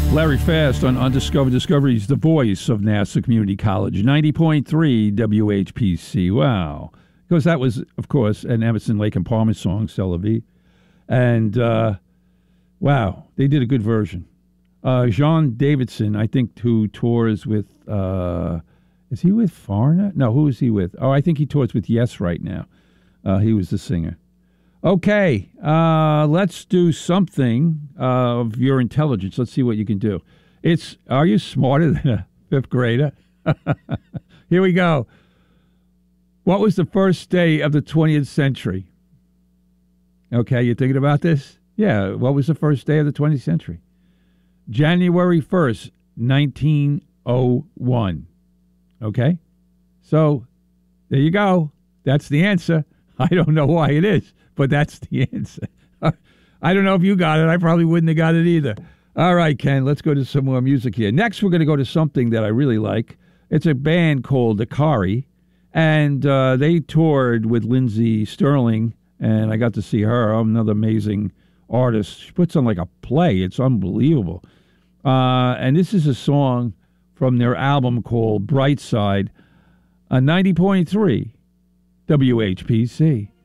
Larry Fast on Undiscovered Discoveries, the voice of Nassau Community College, 90.3 WHPC. Wow. Because that was, of course, an Emerson, Lake and Palmer song, C'est la vie. And, wow, they did a good version. Jean Davidson, I think, who tours with, is he with Foreigner? No, who is he with? Oh, I think he tours with Yes right now. He was the singer. Okay, let's do something of your intelligence. Let's see what you can do. Are you smarter than a fifth grader? Here we go. What was the first day of the 20th century? Okay, you thinking about this? Yeah, what was the first day of the 20th century? January 1st, 1901. Okay? So, there you go. That's the answer. I don't know why it is, but that's the answer. I don't know if you got it. I probably wouldn't have got it either. All right, Ken, let's go to some more music here. Next, we're going to go to something that I really like. It's a band called Akari, and they toured with Lindsey Sterling, and I got to see her. Another amazing artist. She puts on like a play. It's unbelievable. And this is a song from their album called Bright Side, 90.3 WHPC.